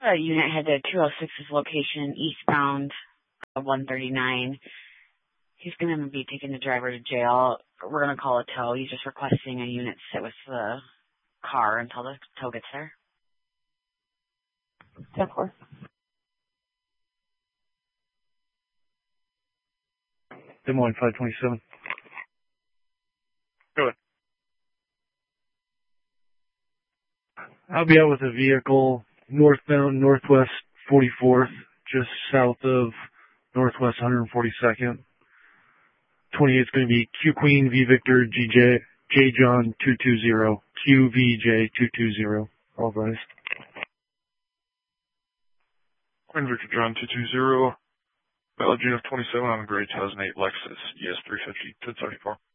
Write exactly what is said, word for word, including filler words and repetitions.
A unit headed to two oh six's location eastbound of one thirty-nine. He's going to be taking the driver to jail. We're going to call a tow. He's just requesting a unit sit with the car until the tow gets there. ten four. Des Moines five twenty-seven. Go ahead. I'll be out with a vehicle northbound Northwest forty-fourth, just south of Northwest one forty-second. twenty-eight is going to be Q Queen V Victor G J J John two two zero. Q V J two two zero. All rise. Queen Victor John two two zero. Valid unit of twenty-seven on a gray two thousand eight Lexus E S three fifty ten seventy-four.